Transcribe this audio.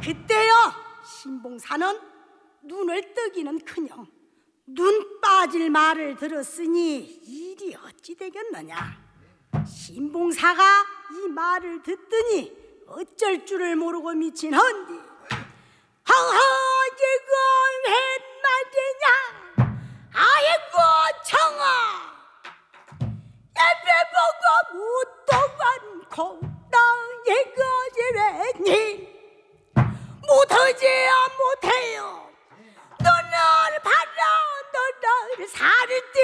그때요 신봉사는 눈을 뜨기는커녕 눈 빠질 말을 들었으니 일이 어찌 되겠느냐. 신봉사가 이 말을 듣더니 어쩔 줄을 모르고 미친 헌디 허허 지금 웬 말이냐. 아이고 청아 예배 보고 묻도 않고 나 이거지 왜니 못하지 못해요. 너를 봐라 너를 살을